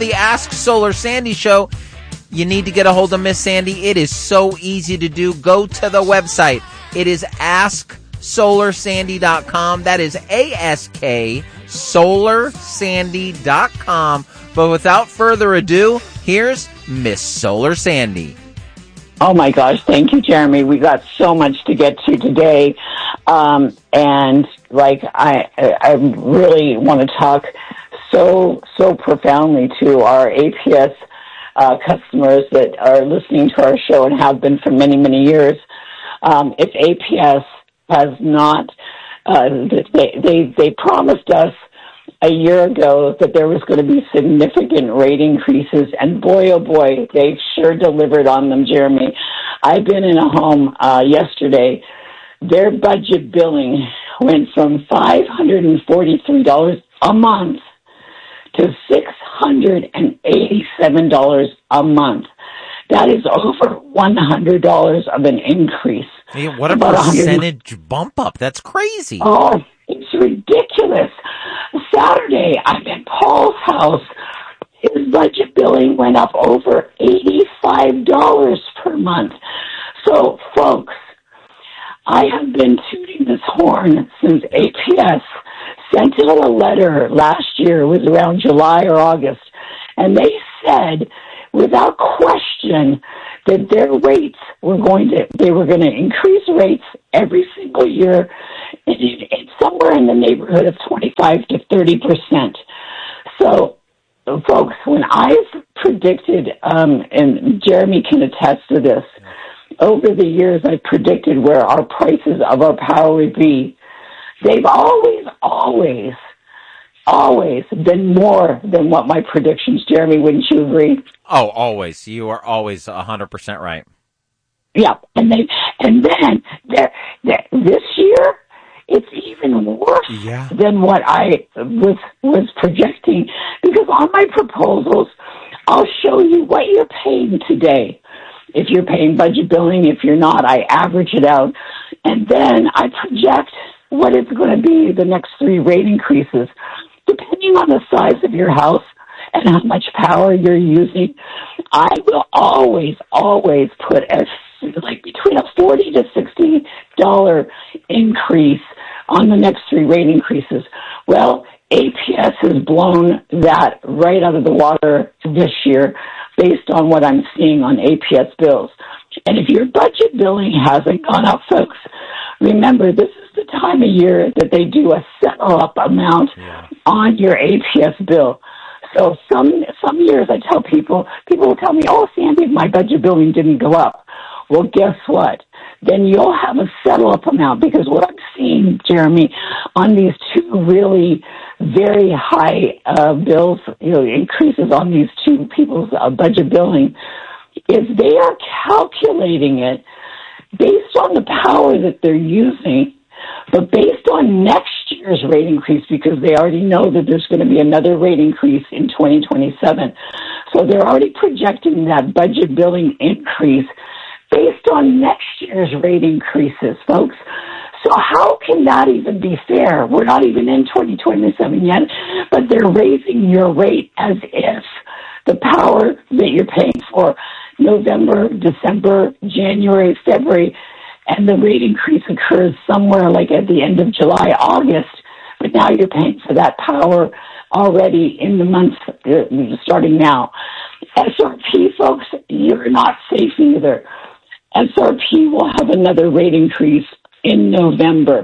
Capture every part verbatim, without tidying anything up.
the Ask Solar Sandy show, you need to get a hold of Miss Sandy. It is so easy to do. Go to the website. It is ask solar sandy dot com. That is A S K solar sandy dot com. But without further ado, here's Miss Solar Sandy. Oh my gosh, thank you, Jeremy. We got so much to get to today. Um, and like, I, I really want to talk so, so profoundly to our A P S uh, customers that are listening to our show and have been for many, many years. Um, if A P S has not, uh, they, they, they promised us a year ago that there was going to be significant rate increases, and boy, oh boy, they sure delivered on them, Jeremy. I've been in a home uh, yesterday. Their budget billing went from five hundred forty-three dollars a month to six hundred eighty-seven dollars a month. That is over one hundred dollars of an increase. Hey, what a About percentage bump up. That's crazy. Oh, it's ridiculous. Saturday, I'm in Paul's house. His budget billing went up over eighty-five dollars per month. So, folks, I have been tooting this horn since A P S sent out a letter last year. It was around July or August. And they said, without question, that their rates were going to, they were going to increase rates every single year. It's somewhere in the neighborhood of twenty-five to thirty percent. So, folks, when I've predicted, um, and Jeremy can attest to this, over the years I've predicted where our prices of our power would be, they've always, always, always been more than what my predictions, Jeremy, wouldn't you agree? Oh, always. You are always one hundred percent right. Yeah, and they, and then they're, they're, this year, it's even worse yeah. than what I was was projecting, because on my proposals, I'll show you what you're paying today. If you're paying budget billing, if you're not, I average it out, and then I project what it's going to be the next three rate increases, depending on the size of your house and how much power you're using. I will always, always put a, like between a forty to sixty dollar increase on the next three rate increases. Well, A P S has blown that right out of the water this year based on what I'm seeing on A P S bills. And if your budget billing hasn't gone up, folks, remember this is the time of year that they do a settle-up amount yeah. on your A P S bill. So some some years I tell people, people will tell me, oh, Sandy, my budget billing didn't go up. Well, guess what? Then you'll have a settle-up amount, because what I'm seeing, Jeremy, on these two really very high uh, bills, you know, increases on these two people's uh, budget billing, is they are calculating it based on the power that they're using, but based on next year's rate increase, because they already know that there's going to be another rate increase in twenty twenty-seven. So they're already projecting that budget billing increase based on next year's rate increases, folks. So how can that even be fair? We're not even in twenty twenty-seven yet, but they're raising your rate as if the power that you're paying for November, December, January, February, and the rate increase occurs somewhere like at the end of July, August, but now you're paying for that power already in the months uh, starting now. S R P, folks, you're not safe either. S R P will have another rate increase in November,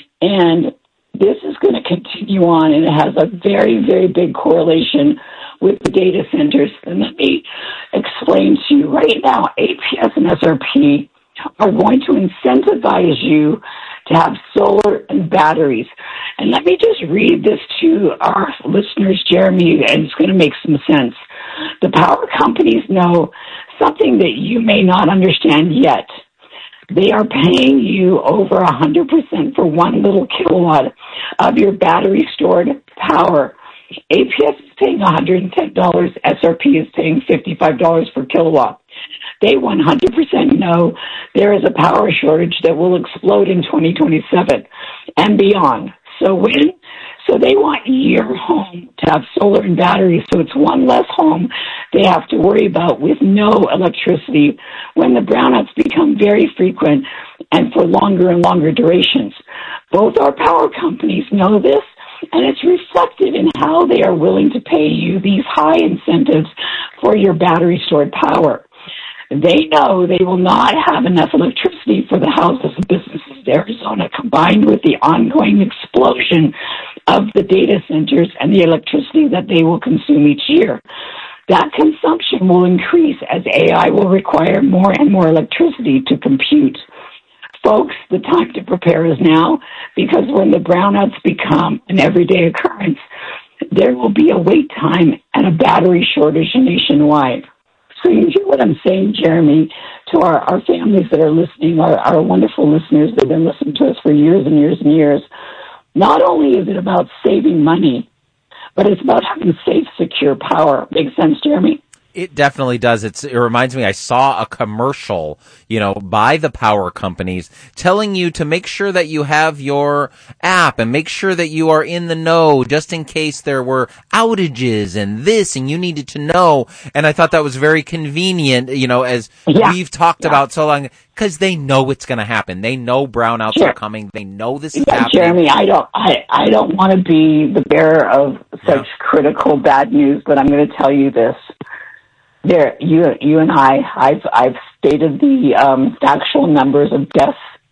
and this is going to continue on, and it has a very, very big correlation with the data centers. And let me explain to you right now, A P S and S R P are going to incentivize you to have solar and batteries. And let me just read this to our listeners, Jeremy, and it's going to make some sense. The power companies know something that you may not understand yet. They are paying you over one hundred percent for one little kilowatt of your battery stored power. A P S is paying one hundred ten dollars. S R P is paying fifty-five dollars per kilowatt. They one hundred percent know there is a power shortage that will explode in twenty twenty-seven and beyond. So when So they want your home to have solar and batteries, so it's one less home they have to worry about with no electricity when the brownouts become very frequent and for longer and longer durations. Both our power companies know this, and it's reflected in how they are willing to pay you these high incentives for your battery stored power. They know they will not have enough electricity for the houses and businesses of Arizona, combined with the ongoing explosion of the data centers and the electricity that they will consume each year. That consumption will increase as A I will require more and more electricity to compute. Folks, the time to prepare is now, because when the brownouts become an everyday occurrence, there will be a wait time and a battery shortage nationwide. So you hear what I'm saying, Jeremy, to our, our families that are listening, our, our wonderful listeners that have been listening to us for years and years and years. Not only is it about saving money, but it's about having safe, secure power. Makes sense, Jeremy? It definitely does. It's, it reminds me, I saw a commercial, you know, by the power companies telling you to make sure that you have your app and make sure that you are in the know just in case there were outages and this and you needed to know. And I thought that was very convenient, you know, as yeah. we've talked yeah. about so long, because they know it's going to happen. They know brownouts sure. are coming. They know this is yeah, happening. Jeremy, I don't, I, I don't want to be the bearer of such yeah. critical bad news, but I'm going to tell you this. There, you, you and I, I've, I've stated the um, actual numbers of deaths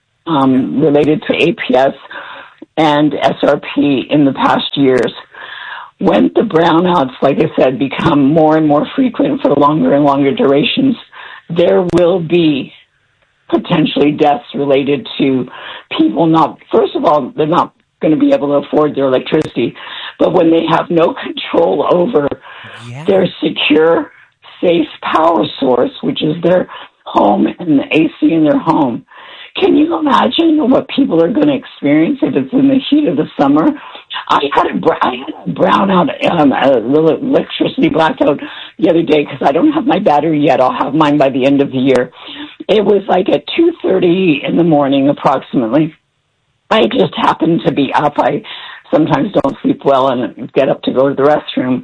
um, related to A P S and S R P in the past years. When the brownouts, like I said, become more and more frequent for longer and longer durations, there will be potentially deaths related to people not, first of all, they're not going to be able to afford their electricity, but when they have no control over yeah. their secure, safe power source, which is their home and the A C in their home. Can you imagine what people are going to experience if it's in the heat of the summer? I had a, I had a brownout, um, a little electricity blackout the other day because I don't have my battery yet. I'll have mine by the end of the year. It was like at two thirty in the morning approximately. I just happened to be up. I sometimes don't sleep well and get up to go to the restroom.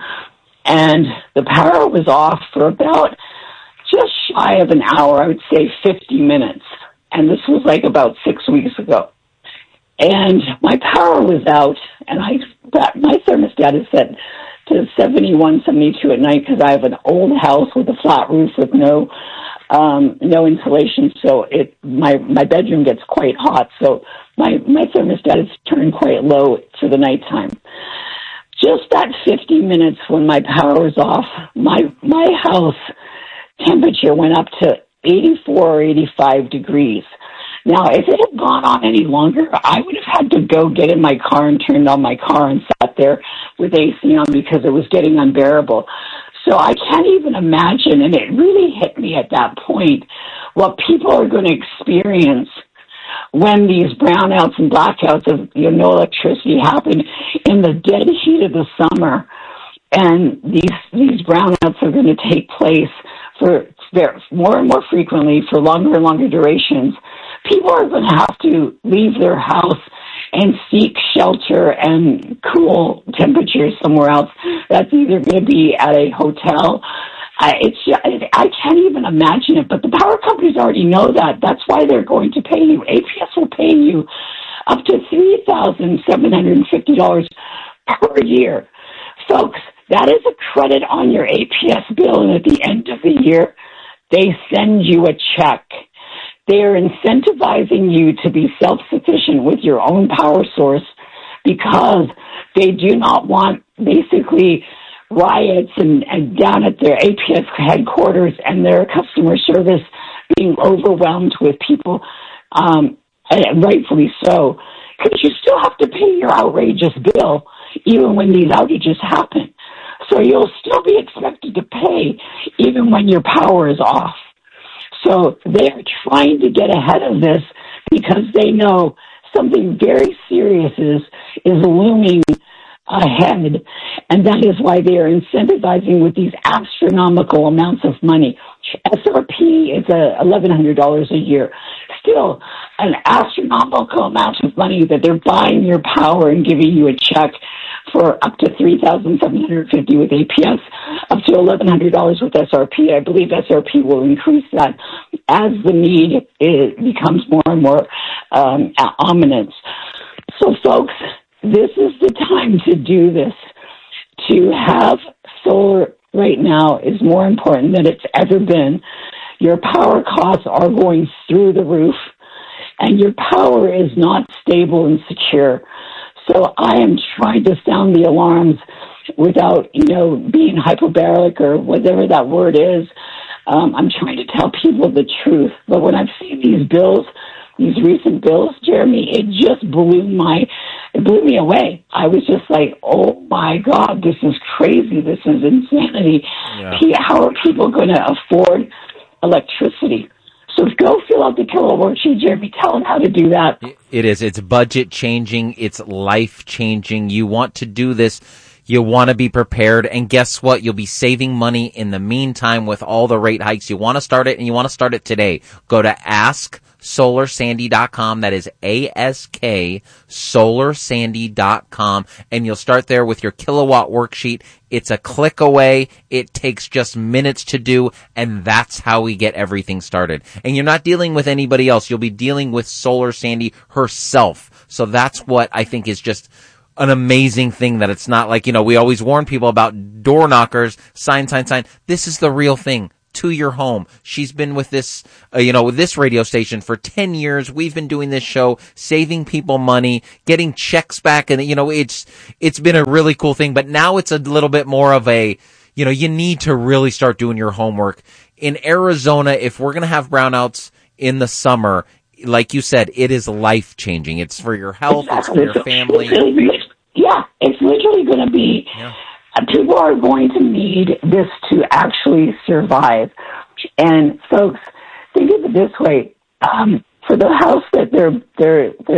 And the power was off for about just shy of an hour, I would say fifty minutes. And this was like about six weeks ago. And my power was out, and I my thermostat is set to seventy-one, seventy-two at night because I have an old house with a flat roof with no um, no insulation, so it my my bedroom gets quite hot. So my my thermostat is turned quite low for the nighttime. Just that fifty minutes when my power was off, my my house temperature went up to eighty-four or eighty-five degrees. Now, if it had gone on any longer, I would have had to go get in my car and turned on my car and sat there with A C on because it was getting unbearable. So I can't even imagine, and it really hit me at that point, what people are going to experience when these brownouts and blackouts of you know, no electricity happen in the dead heat of the summer, and these these brownouts are going to take place for more and more frequently for longer and longer durations. People are going to have to leave their house and seek shelter and cool temperatures somewhere else. That's either going to be at a hotel. I, it's I can't even imagine it, but the power companies already know that. That's why they're going to pay you. A P S will pay you up to three thousand seven hundred fifty dollars per year. Folks, that is a credit on your A P S bill, and at the end of the year, they send you a check. They are incentivizing you to be self-sufficient with your own power source because they do not want basically riots and, and down at their A P S headquarters and their customer service being overwhelmed with people, um, and rightfully so, because you still have to pay your outrageous bill even when these outages happen. So you'll still be expected to pay even when your power is off. So they're trying to get ahead of this because they know something very serious is, is looming ahead, and that is why they are incentivizing with these astronomical amounts of money. S R P is uh, eleven hundred dollars a year. Still, an astronomical amount of money that they're buying your power and giving you a check for up to three thousand seven hundred fifty dollars with A P S, up to eleven hundred dollars with S R P. I believe S R P will increase that as the need is, becomes more and more um, ominous. So, folks, this is the time to do this. To have solar right now is more important than it's ever been. Your power costs are going through the roof, and your power is not stable and secure. So I am trying to sound the alarms without, you know, being hyperbolic or whatever that word is. Um, I'm trying to tell people the truth. But when I've seen these bills, these recent bills, Jeremy, it just blew my, it blew me away. I was just like, oh my God, this is crazy. This is insanity. Yeah. How are people going to afford electricity? So go fill out the kilowatt worksheet, Jeremy. Tell them how to do that. It is. It's budget changing. It's life changing. You want to do this. You want to be prepared. And guess what? You'll be saving money in the meantime with all the rate hikes. You want to start it, and you want to start it today. Go to ask solar sandy dot com. That is A S K solar sandy dot com. And you'll start there with your kilowatt worksheet. It's a click away. It takes just minutes to do, and that's how we get everything started. And you're not dealing with anybody else. You'll be dealing with Solar Sandy herself. So that's what I think is just an amazing thing, that it's not like, you know, we always warn people about door knockers, sign, sign, sign. This is the real thing. To your home. She's been with this, uh, you know, with this radio station for ten years. We've been doing this show, saving people money, getting checks back. And, you know, it's, it's been a really cool thing, but now it's a little bit more of a, you know, you need to really start doing your homework. In Arizona, if we're going to have brownouts in the summer, like you said, it is life changing. It's for your health. It's for your family. Yeah. It's literally going to be, yeah. People are going to need this to actually survive. And folks, think of it this way. Um, for the house that they're, they're, they're